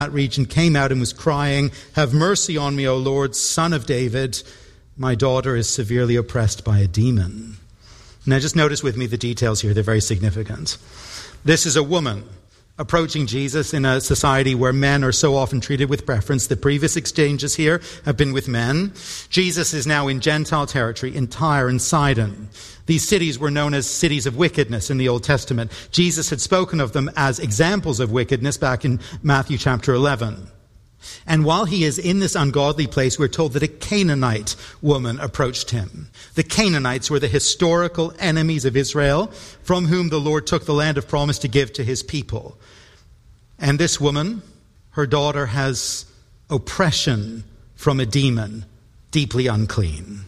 that region came out and was crying, "Have mercy on me, O Lord, Son of David. My daughter is severely oppressed by a demon." Now just notice with me the details here. They're very significant. This is a woman approaching Jesus in a society where men are so often treated with preference. The previous exchanges here have been with men. Jesus is now in Gentile territory, in Tyre and Sidon. These cities were known as cities of wickedness in the Old Testament. Jesus had spoken of them as examples of wickedness back in Matthew chapter 11. And while he is in this ungodly place, we're told that a Canaanite woman approached him. The Canaanites were the historical enemies of Israel, from whom the Lord took the land of promise to give to his people. And this woman, her daughter, has oppression from a demon, deeply unclean.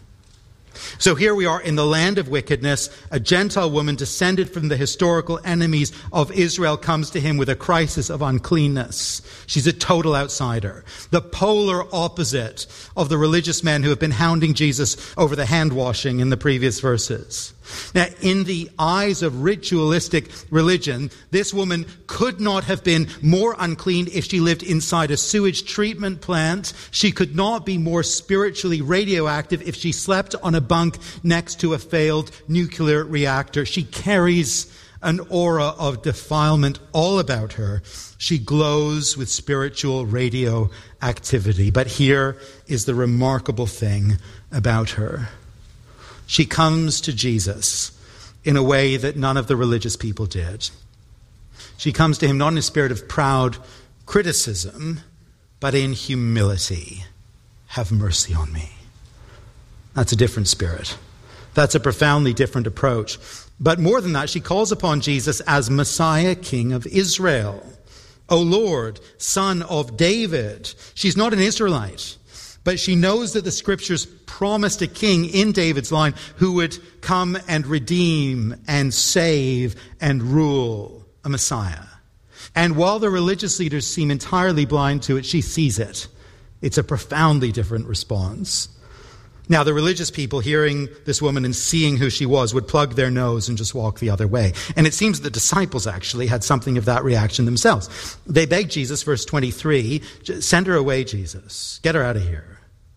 So here we are in the land of wickedness. A Gentile woman descended from the historical enemies of Israel comes to him with a crisis of uncleanness. She's a total outsider. The polar opposite of the religious men who have been hounding Jesus over the hand washing in the previous verses. Now, in the eyes of ritualistic religion, this woman could not have been more unclean if she lived inside a sewage treatment plant. She could not be more spiritually radioactive if she slept on a bunk next to a failed nuclear reactor. She carries an aura of defilement all about her. She glows with spiritual radioactivity. But here is the remarkable thing about her. She comes to Jesus in a way that none of the religious people did. She comes to him not in a spirit of proud criticism, but in humility. Have mercy on me. That's a different spirit. That's a profoundly different approach. But more than that, she calls upon Jesus as Messiah, King of Israel. O Lord, Son of David. She's not an Israelite, but she knows that the scriptures promised a king in David's line who would come and redeem and save and rule, a Messiah. And while the religious leaders seem entirely blind to it, she sees it. It's a profoundly different response. Now, the religious people hearing this woman and seeing who she was would plug their nose and just walk the other way. And it seems the disciples actually had something of that reaction themselves. They begged Jesus, verse 23, send her away, Jesus. Get her out of here.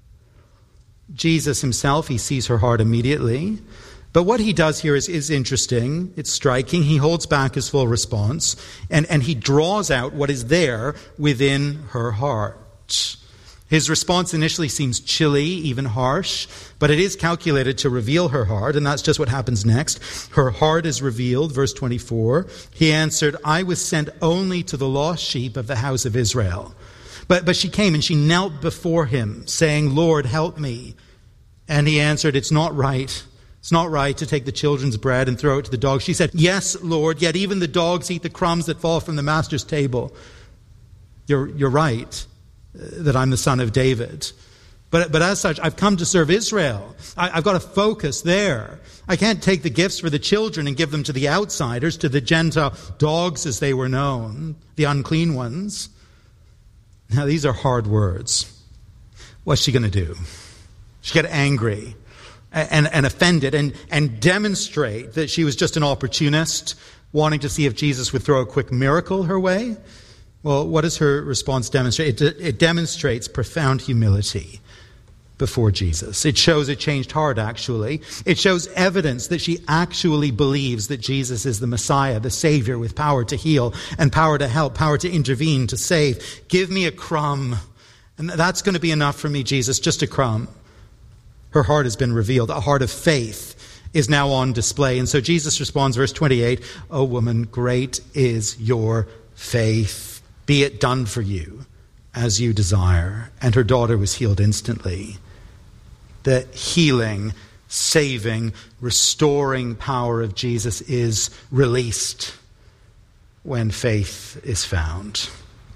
Jesus himself, he sees her heart immediately. But what he does here is interesting. It's striking. He holds back his full response. And he draws out what is there within her heart. His response initially seems chilly, even harsh, but it is calculated to reveal her heart, and that's just what happens next. Her heart is revealed, verse 24. He answered, I was sent only to the lost sheep of the house of Israel. But she came and she knelt before him, saying, Lord, help me. And he answered, it's not right. It's not right to take the children's bread and throw it to the dogs. She said, yes, Lord, yet even the dogs eat the crumbs that fall from the master's table. You're right that I'm the son of David. But as such, I've come to serve Israel. I've got to focus there. I can't take the gifts for the children and give them to the outsiders, to the Gentile dogs as they were known, the unclean ones. Now, these are hard words. What's she going to do? She get angry and offended and demonstrate that she was just an opportunist wanting to see if Jesus would throw a quick miracle her way? Well, what does her response demonstrate? It demonstrates profound humility before Jesus. It shows a changed heart, actually. It shows evidence that she actually believes that Jesus is the Messiah, the Savior with power to heal and power to help, power to intervene, to save. Give me a crumb. And that's going to be enough for me, Jesus, just a crumb. Her heart has been revealed. A heart of faith is now on display. And so Jesus responds, verse 28, O woman, great is your faith. Be it done for you as you desire. And her daughter was healed instantly. The healing, saving, restoring power of Jesus is released when faith is found.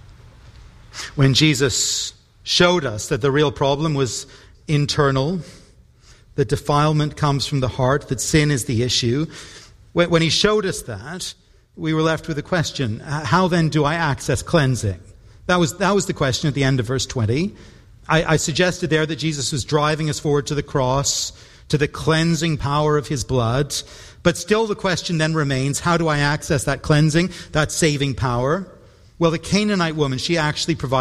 When Jesus showed us that the real problem was internal, that defilement comes from the heart, that sin is the issue, when he showed us that, we were left with a question. How then do I access cleansing? That was the question at the end of verse 20. I suggested there that Jesus was driving us forward to the cross, to the cleansing power of his blood. But still the question then remains, how do I access that cleansing, that saving power? Well, the Canaanite woman, she actually provides